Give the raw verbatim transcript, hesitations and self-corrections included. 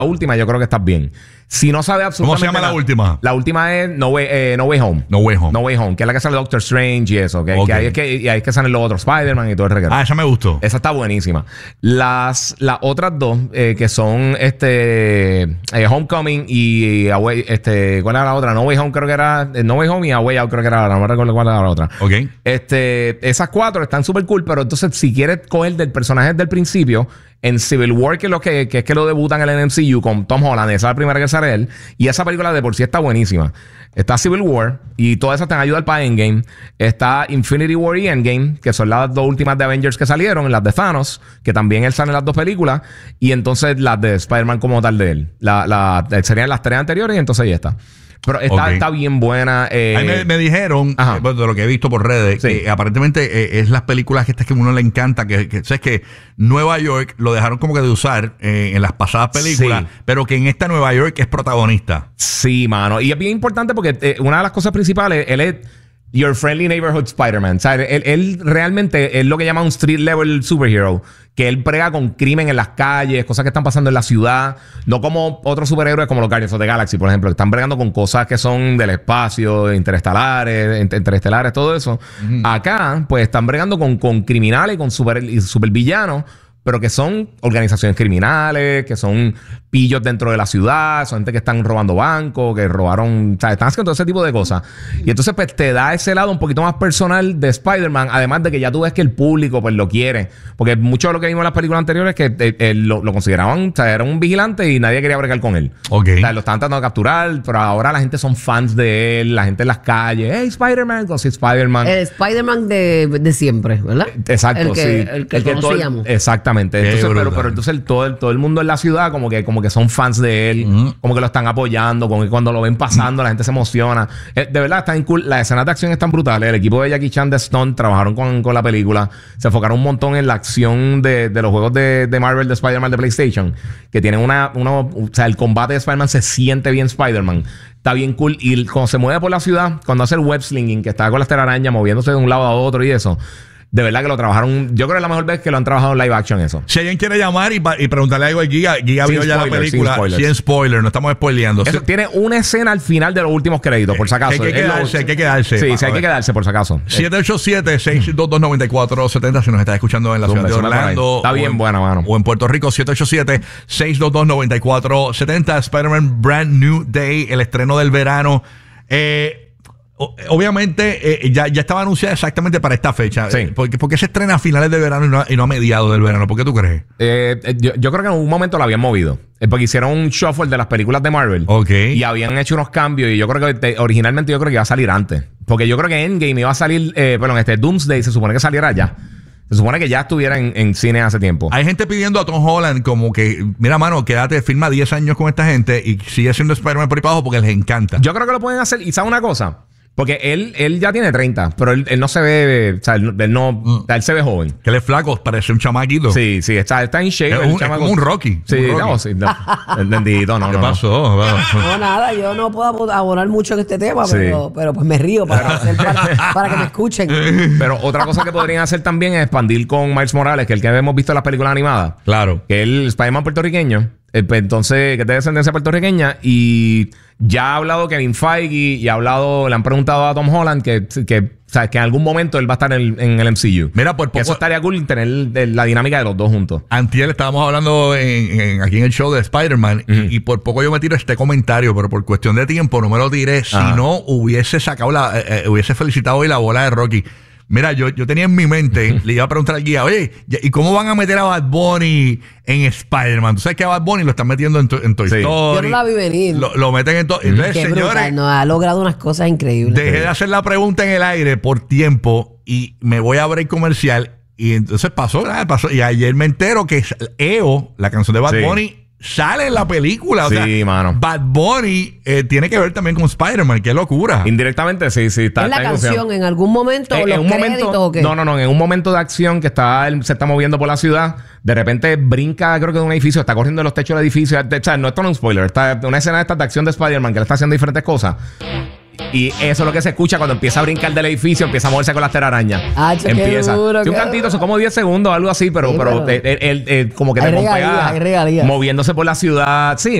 la última, yo creo que estás bien. Si no sabes absolutamente ¿Cómo se llama nada, la última? La última es No Way, eh, No Way Home. No Way Home. No Way Home, que es la que sale Doctor Strange y eso. Que, Okay. que ahí es que, y ahí es que salen los otros Spider-Man y todo el reguero. Ah, esa me gustó. Esa está buenísima. Las, las otras dos, eh, que son este eh, Homecoming y Away, este, ¿cuál era la otra? No Way Home creo que era. eh, No Way Home y Away Out creo que era la, no me recuerdo cuál era la otra. Ok. Este, esas cuatro están súper cool, pero entonces si quieres coger del personaje desde el principio, en Civil War, que, es lo que, que es que lo debutan en el M C U con Tom Holland, esa es la primera que sale él, y esa película de por sí está buenísima. Está Civil War, y todas esas te van a ayudar para Endgame. Está Infinity War y Endgame, que son las dos últimas de Avengers que salieron, las de Thanos, que también él sale en las dos películas, y entonces las de Spider-Man como tal de él. La, la, serían las tres anteriores, y entonces ya está. Pero está, Okay. está bien buena. Eh, A mí me, me dijeron, Ajá. eh, bueno, de lo que he visto por redes, Sí. que aparentemente eh, es las películas que estas que a uno le encanta, que, que sabes que Nueva York lo dejaron como que de usar eh, en las pasadas películas, Sí. pero que en esta Nueva York es protagonista. Sí, mano. Y es bien importante porque eh, una de las cosas principales, él es Your Friendly Neighborhood Spider-Man. O sea, él, él realmente es lo que llama un street level superhero. Que él prega con crimen en las calles, cosas que están pasando en la ciudad. No como otros superhéroes como los Guardians of the Galaxy, por ejemplo, que están bregando con cosas que son del espacio, interestelares, inter- interestelares, todo eso. Uh-huh. Acá, pues están bregando con, con criminales y con super, y supervillanos, pero que son organizaciones criminales, que son pillos dentro de la ciudad, son gente que están robando bancos, que robaron, o sea, están haciendo todo ese tipo de cosas. Y entonces pues te da ese lado un poquito más personal de Spider-Man, además de que ya tú ves que el público pues lo quiere. Porque mucho de lo que vimos en las películas anteriores es que eh, eh, lo, lo consideraban, o sea, era un vigilante y nadie quería bregar con él. Ok. O sea, lo estaban tratando de capturar, pero ahora la gente son fans de él, la gente en las calles, hey, Spider-Man, con sí, Spider-Man. El Spider-Man de, de siempre, ¿verdad? Exacto, el que, sí. El que El que todo- conocíamos. exactamente. Qué Entonces, pero, brutal. pero entonces el- todo, el, todo el mundo en la ciudad como que, como que son fans de él, Ujú. como que lo están apoyando, como que cuando lo ven pasando la gente se emociona. Eh, de verdad, están cool. Las escenas de acción están brutales. El equipo de Jackie Chan de Stunt trabajaron con, con la película. Se enfocaron un montón en la acción de, de los juegos de, de Marvel, de Spider-Man, de PlayStation, que tienen una, una... O sea, el combate de Spider-Man se siente bien Spider-Man. Está bien cool. Y cuando se mueve por la ciudad, cuando hace el web slinging, que está con las telarañas moviéndose de un lado a otro y eso... De verdad que lo trabajaron. Yo creo que es la mejor vez que lo han trabajado en live action eso. Si alguien quiere llamar y, pa- y preguntarle algo al Giga, Giga Sin vio ya la spoilers, película. sin spoilers. Sin spoiler, no estamos spoileando. Eso, Sí. tiene una escena al final de los últimos créditos, por si acaso. Que hay que Es lo- quedarse, hay que quedarse. Sí, Va, sí, hay a que ver. quedarse, por si acaso. siete ocho siete, seis dos dos, nueve cuatro siete cero si nos estás escuchando en la Zumba, ciudad de zumba por ahí. Orlando. Está o bien en- buena, mano. O en Puerto Rico, siete ocho siete, seis dos dos, nueve cuatro siete cero. Spider-Man Brand New Day, el estreno del verano. Eh... O- Obviamente, eh, ya, ya estaba anunciada exactamente para esta fecha. Sí. Eh, ¿Por qué, por qué se estrena a finales de verano y no, a- y no a mediados del verano? ¿Por qué tú crees? Eh, eh, yo, yo creo que en un momento lo habían movido. Eh, porque hicieron un shuffle de las películas de Marvel. Ok. Y habían hecho unos cambios. Y yo creo que te- originalmente yo creo que iba a salir antes. Porque yo creo que Endgame iba a salir. Eh, perdón, este Doomsday se supone que saliera ya. Se supone que ya estuviera en, en cine hace tiempo. Hay gente pidiendo a Tom Holland como que, mira, mano, quédate, firma diez años con esta gente y sigue siendo Spider-Man por ahí para abajo porque les encanta. Yo creo que lo pueden hacer. ¿Y sabe una cosa? Porque él, él ya tiene treinta, pero él, él no se ve, o sea, él, él no, o sea, él se ve joven. Que él es flaco, parece un chamaquito. Sí, sí, está, está en shape. Es, el un, es chamaco. como un Rocky. Sí, un Rocky. no, sí, no. Bendito, no, ¿Qué no, no. pasó? No, nada, yo no puedo abo- abonar mucho en este tema, Sí. pero, pero pues me río para, hacer- para, para que me escuchen. Pero otra cosa que podrían hacer también es expandir con Miles Morales, que es el que hemos visto en las películas animadas. Claro. Que es el Spider-Man puertorriqueño. Eh, pues, entonces, que es de descendencia puertorriqueña. Y ya ha hablado Kevin Feige y ha hablado, le han preguntado a Tom Holland que, que, o sea, que en algún momento él va a estar en el, en el M C U. Mira, por Que poco- eso estaría cool tener el- la dinámica de los dos juntos. Antier estábamos hablando en, en- aquí en el show de Spider-Man Ujú. y, y por poco yo me tiro este comentario, pero por cuestión de tiempo no me lo tiré. Si Ajá. no, hubiese sacado la, eh, eh, hubiese felicitado hoy la bola de Rocky. Mira, yo, yo tenía en mi mente, le iba a preguntar al guía, oye, ¿y cómo van a meter a Bad Bunny en Spider-Man? Tú sabes que a Bad Bunny lo están metiendo en, to- en Toy Sí. Story. Yo no la vi venir. Lo, lo meten en todo. Entonces, Qué señores, brutal, no, ha logrado unas cosas increíbles. dejé de hacer la pregunta en el aire por tiempo y me voy a break comercial. Y entonces pasó, nada, pasó. Y ayer me entero que E O, la canción de Bad Sí. Bunny, sale en la película. O Sí, sea, mano. Bad Bunny eh, tiene que ver también con Spider-Man. Qué locura. Indirectamente, sí, sí. Está, ¿Es la está negociado. canción en algún momento? Eh, ¿Los en un créditos momento, o qué? no, no, no, en un momento de acción que está, él se está moviendo por la ciudad, de repente brinca, creo que de un edificio, está corriendo en los techos del edificio. O sea, no, esto no es un spoiler, está una escena de esta de acción de Spider-Man que le está haciendo diferentes cosas. Y eso es lo que se escucha cuando empieza a brincar del edificio, empieza a moverse con las telarañas. Ah, che, qué empieza. duro, Sí, un qué cantito, duro. son como diez segundos, algo así, pero, Sí, pero pero- él, él- él como que Hay te regalías, pompea hay regalías. moviéndose por la ciudad. Sí,